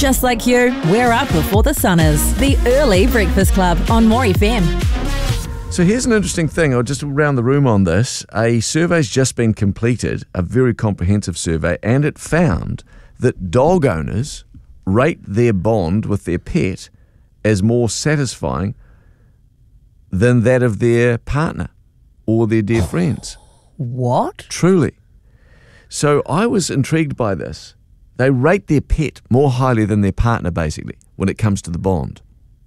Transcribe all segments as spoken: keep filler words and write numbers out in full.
Just like you, we're up before the sun is. The Early Breakfast Club on More F M. So here's an interesting thing. I'll just round the room on this. A survey's just been completed, a very comprehensive survey, and it found that dog owners rate their bond with their pet as more satisfying than that of their partner or their dear friends. What? Truly. So I was intrigued by this. They rate their pet more highly than their partner, basically, when it comes to the bond.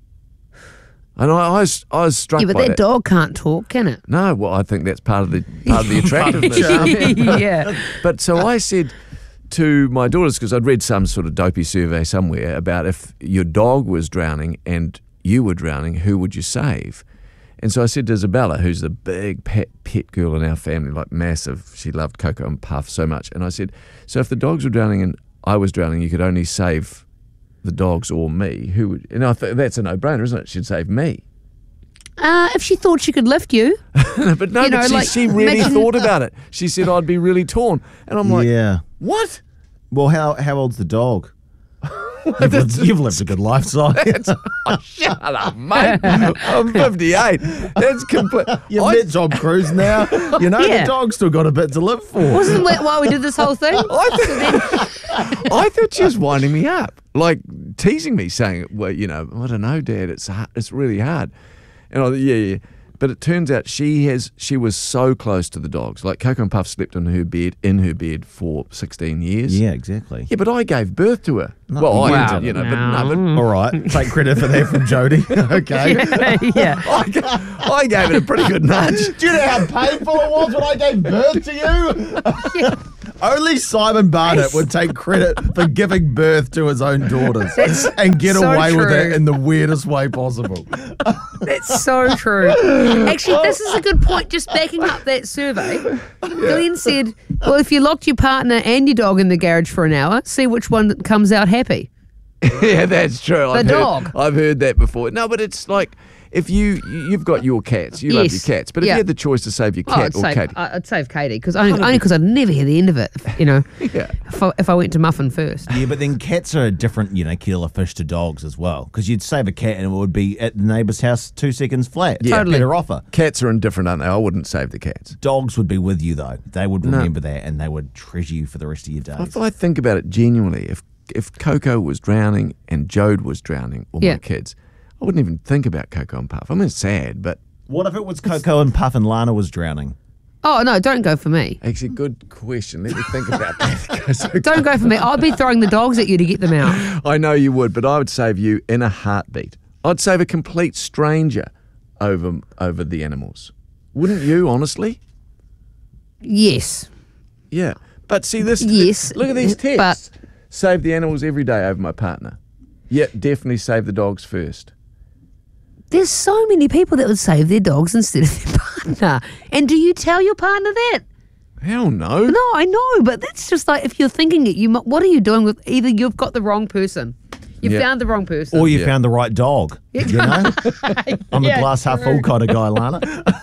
And I, I was, I was struck Yeah, but by that that. dog can't talk, can it? No, well, I think that's part of the part of the attractiveness. Yeah. But so I said to my daughters, because I'd read some sort of dopey survey somewhere about if your dog was drowning and you were drowning, who would you save? And so I said to Isabella, who's the big pet pet girl in our family, like massive, she loved Coco and Puff so much. And I said, so if the dogs were drowning and I was drowning, you could only save the dogs or me. Who would? And I thought that's a no-brainer, isn't it? She'd save me. Uh, if she thought she could lift you. But no, You know, but she, like, she really imagine- thought about it. She said I'd be really torn. And I'm like, yeah. what? Well, how how old's the dog? You've lived, you've lived a good life, Si. Oh, shut up, mate. I'm fifty-eight. That's complete. You've I, met Tom Cruise now. You know, Yeah. the dog's still got a bit to live for. Wasn't that why we did this whole thing? I, th- I thought she was winding me up, like teasing me, saying, well, you know, I don't know, Dad, it's hard, it's really hard. And I thought, yeah, yeah. But it turns out she has she was so close to the dogs. Like Coco and Puff slept in her bed in her bed for sixteen years. Yeah, exactly. Yeah, but I gave birth to her. No, well, I wow. did, you know, but no, but All right, take credit for that from Jodie. Okay. Yeah. I, ga- I gave it a pretty good nudge. Do you know how painful it was when I gave birth to you? Only Simon Barnett would take credit for giving birth to his own daughters and get so away with true. it in the weirdest way possible. That's so true. Actually, this is a good point. Just backing up that survey, Glenn said, well, if you locked your partner and your dog in the garage for an hour, see which one comes out happy. Yeah, that's true. I've The heard, dog. I've heard that before. No, but it's like if you you've got your cats, you love your Yes. cats. But if Yeah. you had the choice to save your Oh, cat I'd or save, Katie, I- I'd save Katie because only only because I'd never hear the end of it. You know, yeah. if I, if I went to Muffin first. Yeah, but then cats are a different, you know, kettle of fish to dogs as well. Because you'd save a cat and it would be at the neighbour's house two seconds flat. Yeah. Totally. Better offer. Cats are indifferent, aren't they? I wouldn't save the cats. Dogs would be with you though. They would remember that and they would treasure you for the rest of your days. If I think about it genuinely, if if Coco was drowning and Jode was drowning, or Yeah. my kids, I wouldn't even think about Coco and Puff. I mean, it's sad, but What if it was Coco and Puff and Lana was drowning? Oh no, don't go for me. actually, good question. Let me think about that. Don't go for me. I'd be throwing the dogs at you to get them out. I know you would, but I would save you in a heartbeat. I'd save a complete stranger over over the animals. Wouldn't you, honestly? Yes. Yeah. But see this. Yes, Look at these but- texts. Save the animals every day over my partner. Yet definitely save the dogs first. There's so many people that would save their dogs instead of their partner. And do you tell your partner that? Hell no. No, I know, but that's just like if you're thinking it, you mu- what are you doing with either you've got the wrong person, you've Yeah. found the wrong person, Or you Yeah. found the right dog. You know? I'm Yeah, a glass half full kind of guy, Lana.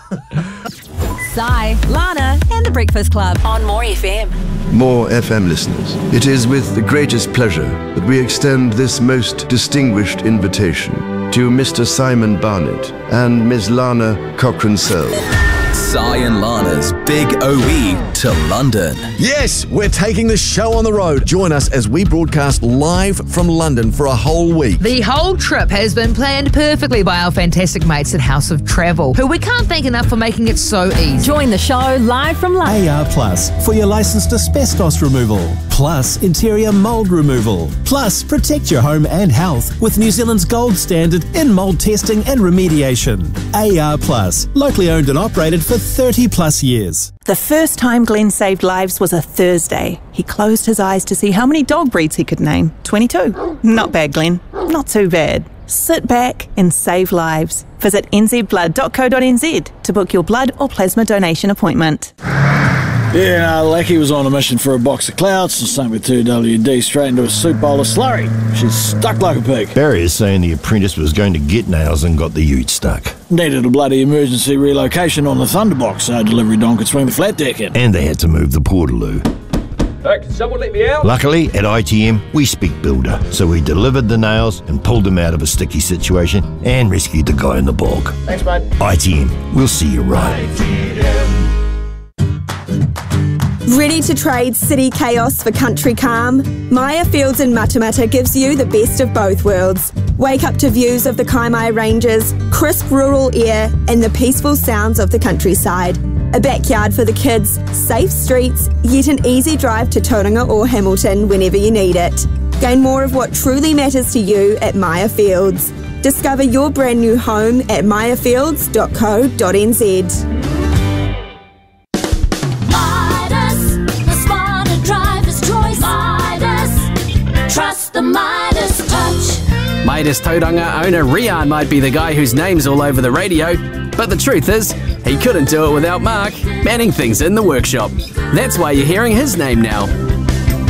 Si, Lana, and the Breakfast Club on More F M. More F M listeners, it is with the greatest pleasure that we extend this most distinguished invitation to Mister Simon Barnett and Miss Lana Cochran-Sell. Si and Lana's Big O E to London. Yes, we're taking the show on the road. Join us as we broadcast live from London for a whole week. The whole trip has been planned perfectly by our fantastic mates at House of Travel, who we can't thank enough for making it so easy. Join the show live from London. A R Plus for your licensed asbestos removal, plus interior mould removal, plus protect your home and health with New Zealand's gold standard in mould testing and remediation. A R Plus, locally owned and operated for thirty plus years. The first time Glenn saved lives was a Thursday. He closed his eyes to see how many dog breeds he could name. twenty-two. Not bad, Glenn. Not too bad. Sit back and save lives. Visit n z blood dot co dot n z to book your blood or plasma donation appointment. Yeah, no, Lecky was on a mission for a box of clouds and sunk with two W D straight into a soup bowl of slurry. She's stuck like a pig. Barry is saying the apprentice was going to get nails and got the ute stuck. Needed a bloody emergency relocation on the Thunderbox so delivery don could swing the flat deck in. And they had to move the portaloo. Uh, can someone let me out? Luckily, at I T M, we speak builder, so we delivered the nails and pulled him out of a sticky situation and rescued the guy in the bog. Thanks, mate. I T M, we'll see you right. Ready to trade city chaos for country calm? Maya Fields in Matamata gives you the best of both worlds. Wake up to views of the Kaimai Ranges, crisp rural air, and the peaceful sounds of the countryside. A backyard for the kids, safe streets, yet an easy drive to Tauranga or Hamilton whenever you need it. Gain more of what truly matters to you at Maya Fields. Discover your brand new home at maya fields dot co dot n z. Trust the Midas touch. Midas Tauranga owner Rian might be the guy whose name's all over the radio, but the truth is, he couldn't do it without Mark manning things in the workshop. That's why you're hearing his name now.